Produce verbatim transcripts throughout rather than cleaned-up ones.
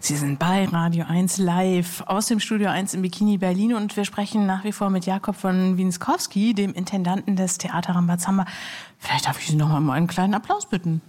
Sie sind bei Radio eins live aus dem Studio eins in Bikini Berlin und wir sprechen nach wie vor mit Jakob von Winskowski, dem Intendanten des Theater Rambazamba. Vielleicht darf ich Sie noch mal um einen kleinen Applaus bitten.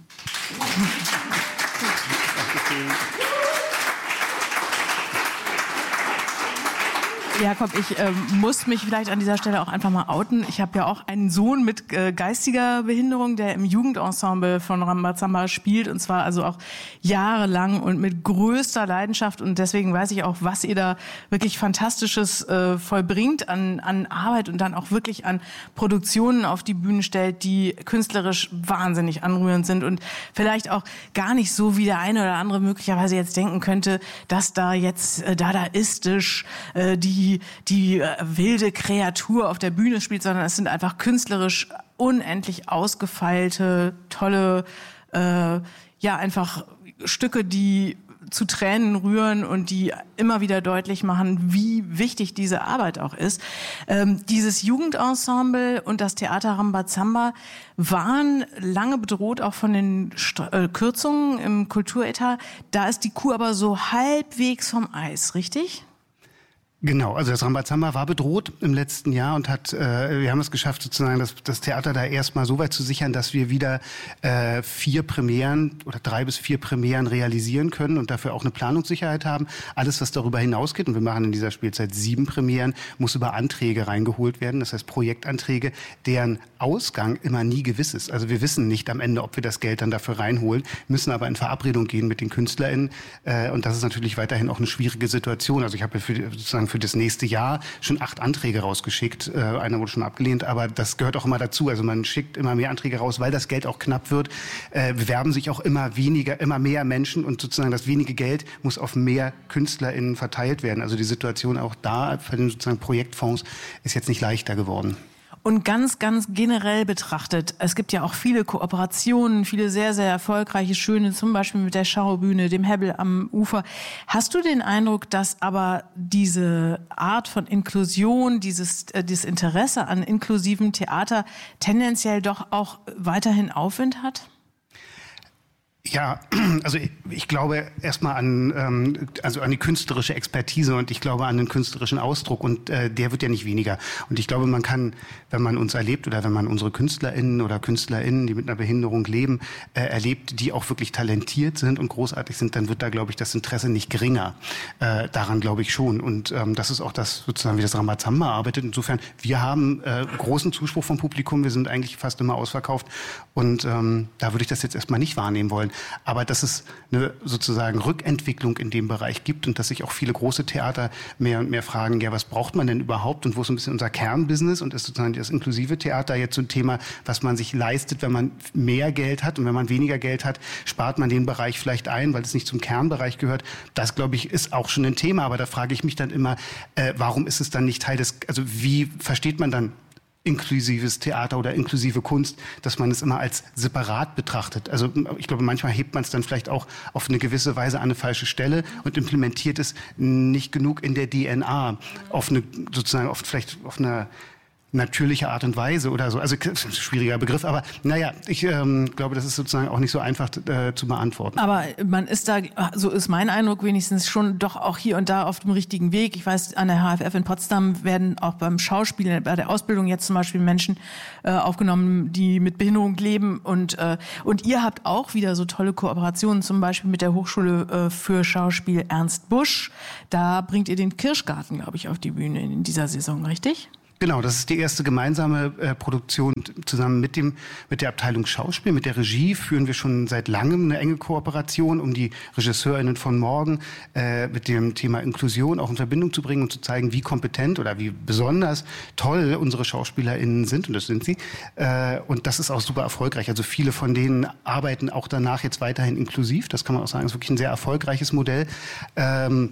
Jakob, ich äh, muss mich vielleicht an dieser Stelle auch einfach mal outen. Ich habe ja auch einen Sohn mit äh, geistiger Behinderung, der im Jugendensemble von Rambazamba spielt, und zwar also auch jahrelang und mit größter Leidenschaft, und deswegen weiß ich auch, was ihr da wirklich Fantastisches äh, vollbringt an, an Arbeit und dann auch wirklich an Produktionen auf die Bühne stellt, die künstlerisch wahnsinnig anrührend sind und vielleicht auch gar nicht so, wie der eine oder andere möglicherweise jetzt denken könnte, dass da jetzt äh, dadaistisch äh, die die äh, wilde Kreatur auf der Bühne spielt, sondern es sind einfach künstlerisch unendlich ausgefeilte, tolle, äh, ja, einfach Stücke, die zu Tränen rühren und die immer wieder deutlich machen, wie wichtig diese Arbeit auch ist. Ähm, dieses Jugendensemble und das Theater Rambazamba waren lange bedroht auch von den St- äh, Kürzungen im Kulturetat. Da ist die Kuh aber so halbwegs vom Eis, richtig? Genau, also das Rambazamba war bedroht im letzten Jahr und hat, äh, wir haben es geschafft, sozusagen das, das Theater da erstmal so weit zu sichern, dass wir wieder äh, vier Premieren oder drei bis vier Premieren realisieren können und dafür auch eine Planungssicherheit haben. Alles, was darüber hinausgeht, und wir machen in dieser Spielzeit sieben Premieren, muss über Anträge reingeholt werden, das heißt Projektanträge, deren Ausgang immer nie gewiss ist. Also wir wissen nicht am Ende, ob wir das Geld dann dafür reinholen, müssen aber in Verabredung gehen mit den KünstlerInnen äh, und das ist natürlich weiterhin auch eine schwierige Situation. Also ich habe für sozusagen für das nächste Jahr schon acht Anträge rausgeschickt. Äh, einer wurde schon abgelehnt, aber das gehört auch immer dazu. Also man schickt immer mehr Anträge raus, weil das Geld auch knapp wird. Äh, bewerben sich auch immer weniger, immer mehr Menschen und sozusagen das wenige Geld muss auf mehr KünstlerInnen verteilt werden. Also die Situation auch da für den sozusagen Projektfonds ist jetzt nicht leichter geworden. Und ganz, ganz generell betrachtet, es gibt ja auch viele Kooperationen, viele sehr, sehr erfolgreiche, schöne, zum Beispiel mit der Schaubühne, dem Hebbel am Ufer. Hast du den Eindruck, dass aber diese Art von Inklusion, dieses, äh, dieses Interesse an inklusivem Theater tendenziell doch auch weiterhin Aufwind hat? Ja, also ich, ich glaube erstmal an, ähm, also an die künstlerische Expertise und ich glaube an den künstlerischen Ausdruck und äh, der wird ja nicht weniger. Und ich glaube, man kann, wenn man uns erlebt oder wenn man unsere KünstlerInnen oder KünstlerInnen, die mit einer Behinderung leben, äh, erlebt, die auch wirklich talentiert sind und großartig sind, dann wird da, glaube ich, das Interesse nicht geringer. Äh, daran glaube ich schon. Und ähm, das ist auch das, sozusagen, wie das Rambazamba arbeitet. Insofern, wir haben äh, großen Zuspruch vom Publikum. Wir sind eigentlich fast immer ausverkauft und ähm, da würde ich das jetzt erstmal nicht wahrnehmen wollen. Aber dass es eine sozusagen Rückentwicklung in dem Bereich gibt und dass sich auch viele große Theater mehr und mehr fragen, ja, was braucht man denn überhaupt und wo ist ein bisschen unser Kernbusiness und ist sozusagen das inklusive Theater jetzt so ein Thema, was man sich leistet, wenn man mehr Geld hat und wenn man weniger Geld hat, spart man den Bereich vielleicht ein, weil es nicht zum Kernbereich gehört. Das, glaube ich, ist auch schon ein Thema, aber da frage ich mich dann immer, äh, warum ist es dann nicht Teil des, also wie versteht man dann inklusives Theater oder inklusive Kunst, dass man es immer als separat betrachtet. Also ich glaube, manchmal hebt man es dann vielleicht auch auf eine gewisse Weise an eine falsche Stelle und implementiert es nicht genug in der D N A, auf eine, sozusagen oft vielleicht auf eine natürliche Art und Weise oder so. Also das ist ein schwieriger Begriff, aber naja, ich ähm, glaube, das ist sozusagen auch nicht so einfach äh, zu beantworten. Aber man ist da, so ist mein Eindruck wenigstens, schon doch auch hier und da auf dem richtigen Weg. Ich weiß, an der H F F in Potsdam werden auch beim Schauspiel, bei der Ausbildung jetzt zum Beispiel Menschen äh, aufgenommen, die mit Behinderung leben und äh, und ihr habt auch wieder so tolle Kooperationen, zum Beispiel mit der Hochschule äh, für Schauspiel Ernst Busch. Da bringt ihr den Kirschgarten, glaube ich, auf die Bühne in dieser Saison, richtig? Genau, das ist die erste gemeinsame äh, Produktion zusammen mit dem mit der Abteilung Schauspiel, mit der Regie führen wir schon seit langem eine enge Kooperation, um die RegisseurInnen von morgen äh, mit dem Thema Inklusion auch in Verbindung zu bringen und zu zeigen, wie kompetent oder wie besonders toll unsere SchauspielerInnen sind, und das sind sie. Äh, und das ist auch super erfolgreich. Also viele von denen arbeiten auch danach jetzt weiterhin inklusiv. Das kann man auch sagen, ist wirklich ein sehr erfolgreiches Modell. Ähm,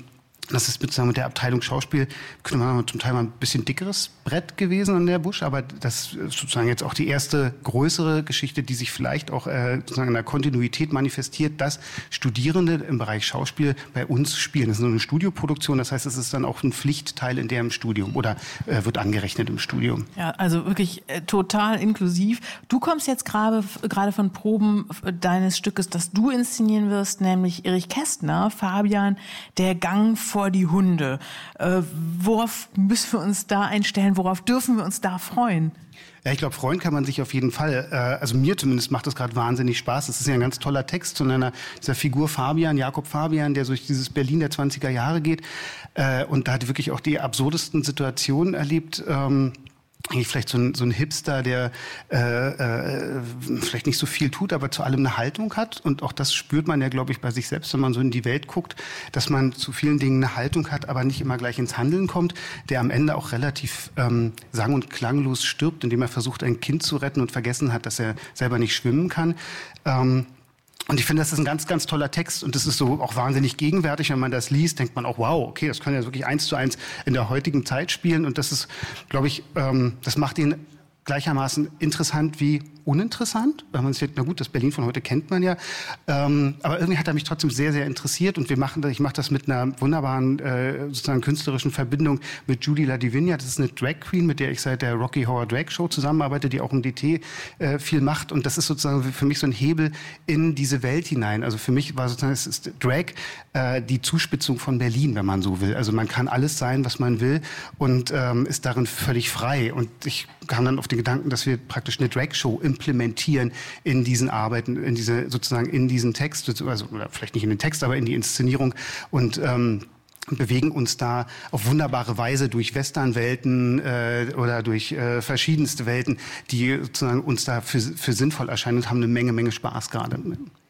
Das ist sozusagen mit der Abteilung Schauspiel, könnte man zum Teil mal ein bisschen dickeres Brett gewesen an der Busch, aber das ist sozusagen jetzt auch die erste größere Geschichte, die sich vielleicht auch äh, sozusagen in der Kontinuität manifestiert, dass Studierende im Bereich Schauspiel bei uns spielen. Das ist so eine Studioproduktion, das heißt, es ist dann auch ein Pflichtteil in der im Studium oder äh, wird angerechnet im Studium. Ja, also wirklich äh, total inklusiv. Du kommst jetzt gerade gerade von Proben deines Stückes, das du inszenieren wirst, nämlich Erich Kästner, Fabian, der Gang vor die Hunde. Äh, worauf müssen wir uns da einstellen? Worauf dürfen wir uns da freuen? Ja, ich glaube, freuen kann man sich auf jeden Fall. Äh, also mir zumindest macht das gerade wahnsinnig Spaß. Das ist ja ein ganz toller Text von einer dieser Figur Fabian, Jakob Fabian, der durch dieses Berlin der zwanziger Jahre geht äh, und da hat wirklich auch die absurdesten Situationen erlebt. Ähm, Eigentlich vielleicht so ein, so ein Hipster, der äh, äh, vielleicht nicht so viel tut, aber zu allem eine Haltung hat. Und auch das spürt man ja, glaube ich, bei sich selbst, wenn man so in die Welt guckt, dass man zu vielen Dingen eine Haltung hat, aber nicht immer gleich ins Handeln kommt, der am Ende auch relativ ähm, sang- und klanglos stirbt, indem er versucht, ein Kind zu retten und vergessen hat, dass er selber nicht schwimmen kann. Ähm, Und ich finde, das ist ein ganz, ganz toller Text und das ist so auch wahnsinnig gegenwärtig. Wenn man das liest, denkt man auch, wow, okay, das kann ja wirklich eins zu eins in der heutigen Zeit spielen. Und das ist, glaube ich, ähm, das macht ihn gleichermaßen interessant wie uninteressant, weil man sieht, na gut, das Berlin von heute kennt man ja, ähm, aber irgendwie hat er mich trotzdem sehr, sehr interessiert und wir machen das, ich mache das mit einer wunderbaren äh, sozusagen künstlerischen Verbindung mit Judy Ladivigna. Das ist eine Drag Queen, mit der ich seit der Rocky Horror Drag Show zusammenarbeite, die auch im D T äh, viel macht und das ist sozusagen für mich so ein Hebel in diese Welt hinein. Also für mich war sozusagen, es ist Drag äh, die Zuspitzung von Berlin, wenn man so will. Also man kann alles sein, was man will und ähm, ist darin völlig frei und ich kam dann auf den Gedanken, dass wir praktisch eine Drag Show implementieren in diesen Arbeiten, in diese sozusagen in diesen Text, also oder vielleicht nicht in den Text, aber in die Inszenierung und ähm, bewegen uns da auf wunderbare Weise durch Westernwelten äh, oder durch äh, verschiedenste Welten, die sozusagen uns da für, für sinnvoll erscheinen und haben eine Menge, Menge Spaß gerade.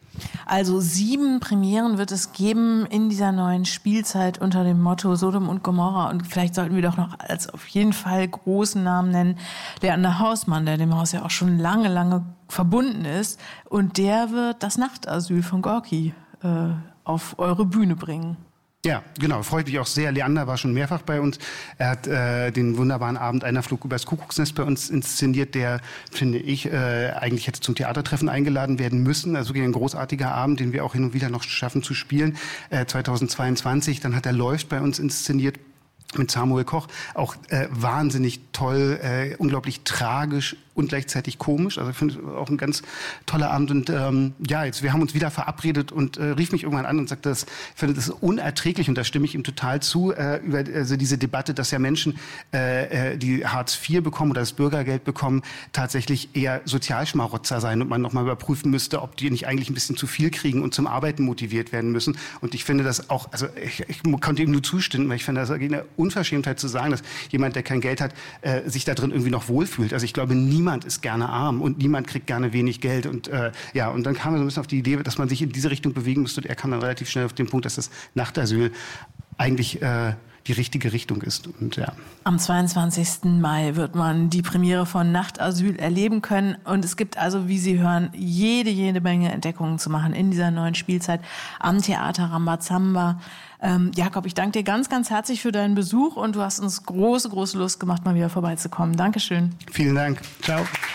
Also sieben Premieren wird es geben in dieser neuen Spielzeit unter dem Motto Sodom und Gomorra. Und vielleicht sollten wir doch noch als auf jeden Fall großen Namen nennen, Leander Hausmann, der dem Haus ja auch schon lange, lange verbunden ist. Und der wird das Nachtasyl von Gorki äh, auf eure Bühne bringen. Ja, genau, freut mich auch sehr. Leander war schon mehrfach bei uns. Er hat äh, den wunderbaren Abend Einer Flug übers Kuckucksnest bei uns inszeniert, der, finde ich, äh, eigentlich hätte zum Theatertreffen eingeladen werden müssen. Also wirklich ein großartiger Abend, den wir auch hin und wieder noch schaffen zu spielen. Äh, zweitausendzweiundzwanzig, dann hat er Läuft bei uns inszeniert mit Samuel Koch. Auch äh, wahnsinnig toll, äh, unglaublich tragisch und gleichzeitig komisch. Also ich finde auch ein ganz toller Abend. Und ähm, ja, jetzt wir haben uns wieder verabredet und äh, rief mich irgendwann an und sagte, das, ich finde das ist unerträglich und da stimme ich ihm total zu, äh, über also diese Debatte, dass ja Menschen, äh, die Hartz vier bekommen oder das Bürgergeld bekommen, tatsächlich eher Sozialschmarotzer sein und man nochmal überprüfen müsste, ob die nicht eigentlich ein bisschen zu viel kriegen und zum Arbeiten motiviert werden müssen. Und ich finde das auch, also ich, ich konnte ihm nur zustimmen, weil ich finde das eine Unverschämtheit zu sagen, dass jemand, der kein Geld hat, äh, sich da drin irgendwie noch wohlfühlt. Also ich glaube, niemand ist gerne arm und niemand kriegt gerne wenig Geld. Und äh, ja, und dann kam er so ein bisschen auf die Idee, dass man sich in diese Richtung bewegen müsste. Und er kam dann relativ schnell auf den Punkt, dass das Nachtasyl eigentlich äh, die richtige Richtung ist. Und, ja. Am zweiundzwanzigsten Mai wird man die Premiere von Nachtasyl erleben können. Und es gibt also, wie Sie hören, jede, jede Menge Entdeckungen zu machen in dieser neuen Spielzeit am Theater Rambazamba. Ähm, Jakob, ich danke dir ganz, ganz herzlich für deinen Besuch und du hast uns große, große Lust gemacht, mal wieder vorbeizukommen. Dankeschön. Vielen Dank. Ciao.